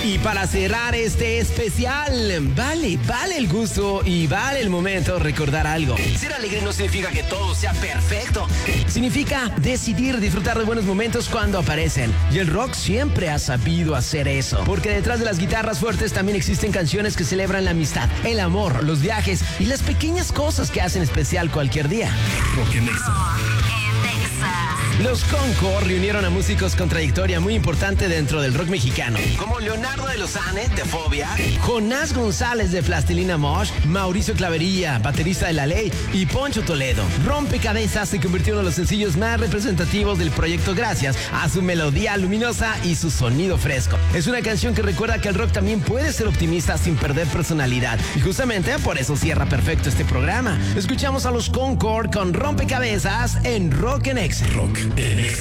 Y para cerrar este especial, vale el gusto y vale el momento recordar algo. Ser alegre no significa que todo sea perfecto. Significa decidir disfrutar de buenos momentos cuando aparecen. Y el rock siempre ha sabido hacer eso. Porque detrás de las guitarras fuertes también existen canciones que celebran la amistad, el amor, los viajes y las pequeñas cosas que hacen especial cualquier día. Rock en Exa. Los Concord reunieron a músicos con trayectoria muy importante dentro del rock mexicano, como Leonardo de Lozane, de Fobia, Jonás González, de Plastilina Mosh, Mauricio Clavería, baterista de La Ley, y Poncho Toledo. Rompecabezas se convirtió en uno de los sencillos más representativos del proyecto gracias a su melodía luminosa y su sonido fresco. Es una canción que recuerda que el rock también puede ser optimista sin perder personalidad, y justamente por eso cierra perfecto este programa. Escuchamos a los Concord con Rompecabezas en Rock en Exa. Rock en Exa.